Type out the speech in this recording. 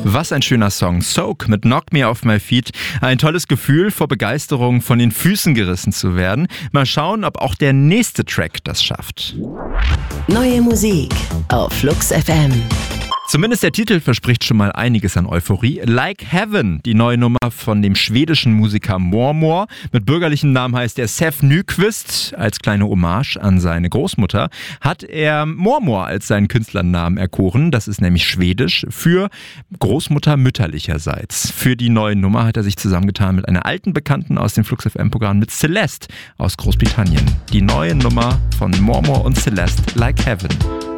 Was ein schöner Song. Soak mit Knock Me Off My Feet. Ein tolles Gefühl, vor Begeisterung von den Füßen gerissen zu werden. Mal schauen, ob auch der nächste Track das schafft. Neue Musik auf Flux FM. Zumindest der Titel verspricht schon mal einiges an Euphorie. Like Heaven, die neue Nummer von dem schwedischen Musiker Mormor. Mit bürgerlichem Namen heißt er Sef Nyqvist. Als kleine Hommage an seine Großmutter hat er Mormor als seinen Künstlernamen erkoren. Das ist nämlich schwedisch für Großmutter mütterlicherseits. Für die neue Nummer hat er sich zusammengetan mit einer alten Bekannten aus dem Flux FM-Programm, mit Celeste aus Großbritannien. Die neue Nummer von Mormor und Celeste, Like Heaven.